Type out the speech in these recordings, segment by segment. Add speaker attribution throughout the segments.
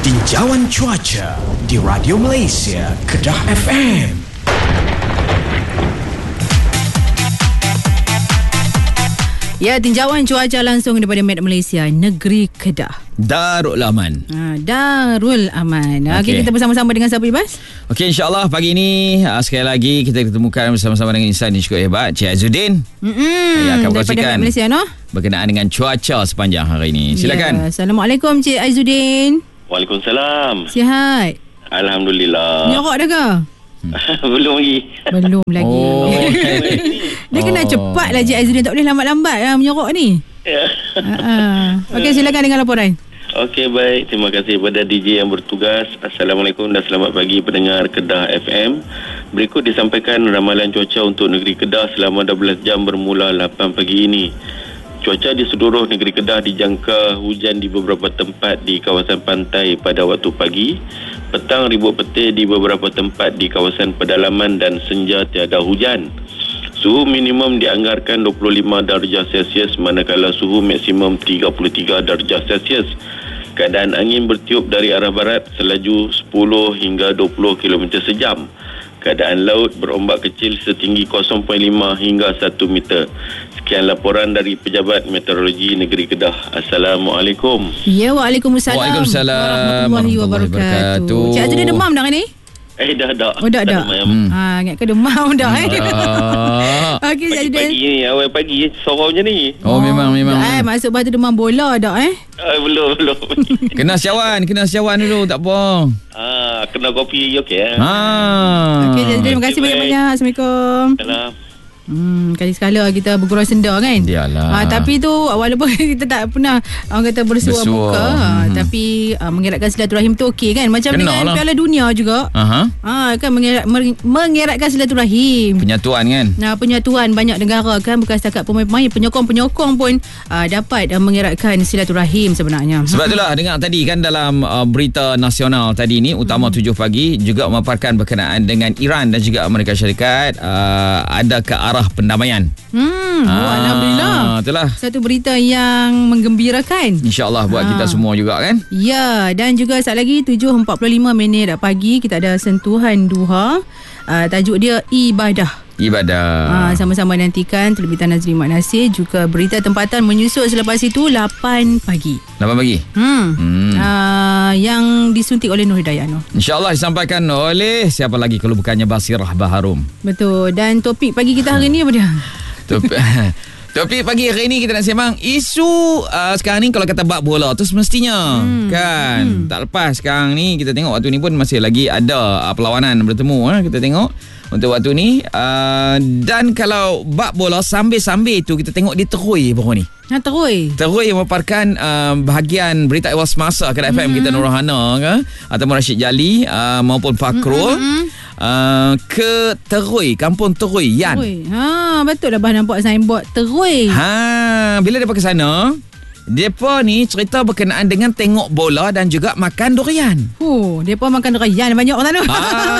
Speaker 1: Tinjauan cuaca di Radio Malaysia, Kedah FM.
Speaker 2: Ya, tinjauan cuaca langsung daripada Met Malaysia, negeri Kedah.
Speaker 3: Darul Aman.
Speaker 2: Darul Aman. Okey, kita bersama-sama dengan siapa, Ibas?
Speaker 3: Okey, insyaAllah pagi ini sekali lagi kita ketemukan bersama-sama dengan insan yang cukup hebat, Cik Azuddin. Yang akan
Speaker 2: daripada
Speaker 3: kongsikan
Speaker 2: Met Malaysia,
Speaker 3: berkenaan dengan cuaca sepanjang hari ini. Silakan.
Speaker 2: Assalamualaikum, Cik Azuddin.
Speaker 4: Waalaikumsalam.
Speaker 2: Sihat?
Speaker 4: Alhamdulillah.
Speaker 2: Nyorok dah ke?
Speaker 4: Belum lagi.
Speaker 2: Belum lagi.
Speaker 3: Oh.
Speaker 2: Dia kena cepat lah, Cik Azuddin. Tak boleh lambat-lambat menyorok ni. Okey, silakan dengan laporan.
Speaker 4: Okey, baik. Terima kasih kepada DJ yang bertugas. Assalamualaikum dan selamat pagi pendengar Kedah FM. Berikut disampaikan ramalan cuaca untuk negeri Kedah selama 12 jam bermula 8 pagi ini. Cuaca di seluruh negeri Kedah dijangka hujan di beberapa tempat di kawasan pantai pada waktu pagi. Petang ribut petir di beberapa tempat di kawasan pedalaman dan senja tiada hujan. Suhu minimum dianggarkan 25 darjah Celsius manakala suhu maksimum 33 darjah Celsius. Keadaan angin bertiup dari arah barat selaju 10 hingga 20 km sejam. Keadaan laut berombak kecil setinggi 0.5 hingga 1 meter. Sekian laporan dari Pejabat Meteorologi Negeri Kedah. Assalamualaikum.
Speaker 2: Ya, waalaikumsalam.
Speaker 3: Waalaikumsalam
Speaker 2: Warahmatullahi wabarakatuh. Cik Azuddin demam dah ni?
Speaker 4: Dah.
Speaker 2: Oh, dah. Ingat ke demam dah Okey, Cik Azuddin.
Speaker 4: Pagi ni, awal pagi sorang macam ni.
Speaker 3: Oh, memang.
Speaker 2: Masuk batu demam bola dah
Speaker 4: Belum.
Speaker 3: Kena syawan dulu, tak apa.
Speaker 4: Kena kopi okey.
Speaker 2: Okey, Cik Azuddin, terima kasih banyak-banyak. Assalamualaikum.
Speaker 4: Salam.
Speaker 2: Kali sekala kita bergurau senda kan.
Speaker 3: Yalah.
Speaker 2: Tapi tu walaupun kita tak pernah orang kata bersuah muka, tapi mengeratkan silaturahim tu okey kan. Macam
Speaker 3: Kenalah.
Speaker 2: dengan Piala Dunia juga. Kan mengeratkan silaturahim.
Speaker 3: Penyatuan kan.
Speaker 2: Penyatuan banyak negara kan, bukan setakat pemain-pemain, penyokong-penyokong pun dapat mengeratkan silaturahim sebenarnya.
Speaker 3: Sebab itulah dengar tadi kan dalam berita nasional tadi ni, utama 7 pagi juga memaparkan berkenaan dengan Iran dan juga Amerika Syarikat ada ke arah pendamaian.
Speaker 2: Alhamdulillah.
Speaker 3: Itulah
Speaker 2: Satu berita yang menggembirakan.
Speaker 3: InsyaAllah buat kita semua juga kan.
Speaker 2: Ya, dan juga saat lagi 7.45 pagi kita ada sentuhan duha. Tajuk dia Ibadah. Sama-sama nantikan terbitan Nazri Mak Nasir. Juga berita tempatan menyusul selepas itu 8 pagi.
Speaker 3: 8 pagi.
Speaker 2: Yang disuntik oleh Nur Hidayat.
Speaker 3: InsyaAllah disampaikan oleh siapa lagi kalau bukannya Basirah Baharum.
Speaker 2: Betul. Dan topik pagi kita hari ni apa dia?
Speaker 3: Topik pagi hari ni kita nak sembang isu sekarang ni kalau kata bab bola tu semestinya kan. Tak lepas sekarang ni kita tengok waktu ni pun masih lagi ada perlawanan bertemu kita tengok untuk waktu ni dan kalau bab bola sambil-sambil tu kita tengok dia terui baru ni. Terui memaparkan bahagian berita awal semasa Kedah FM kita Nurhana ke ataupun Rashid Jali maupun Fakrul ke Terui, kampung Terui Yan.
Speaker 2: Betul lah nampak signboard Terui.
Speaker 3: Bila dia pergi sana, depa ni cerita berkenaan dengan tengok bola dan juga makan durian.
Speaker 2: Depa makan durian banyak orang sana.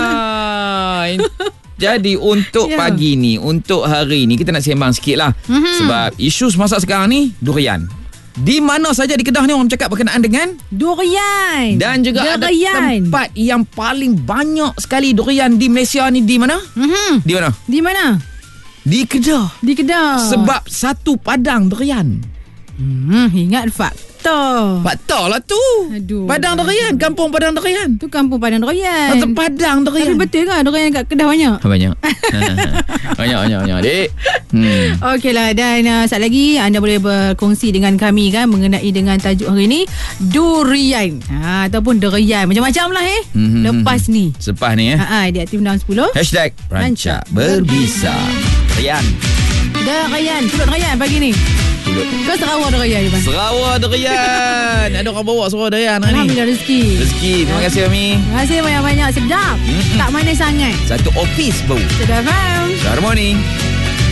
Speaker 3: Jadi untuk pagi ni, untuk hari ni kita nak sembang sikit lah. Sebab isu semasa sekarang ni durian. Di mana saja di Kedah ni orang cakap berkenaan dengan
Speaker 2: durian.
Speaker 3: Dan juga ada tempat yang paling banyak sekali durian di Malaysia ni di mana? Di mana? Di Kedah. Sebab satu padang durian.
Speaker 2: Ingat fakta
Speaker 3: lah tu. Padang durian, kampung padang durian.
Speaker 2: Tu kampung padang durian.
Speaker 3: Atau padang durian.
Speaker 2: Tapi betul ke durian kat Kedah banyak?
Speaker 3: Banyak. Banyak dek.
Speaker 2: Okeylah, dan saat lagi anda boleh berkongsi dengan kami kan mengenai dengan tajuk hari ni durian. Ataupun durian macam-macam lah lepas ni.
Speaker 3: Sepas ni
Speaker 2: di Aktif 610
Speaker 3: #Rancak Berbisa. Durian.
Speaker 2: Pulut durian pagi ni. Ke Sarawak durian.
Speaker 3: Sarawak durian. Ada orang bawa Sarawak durian ni.
Speaker 2: Alhamdulillah rezeki.
Speaker 3: Terima kasih Ami.
Speaker 2: Terima kasih banyak-banyak. Sedap. Tak manis sangat.
Speaker 3: Satu office bau.
Speaker 2: Sedap.
Speaker 3: Good morning.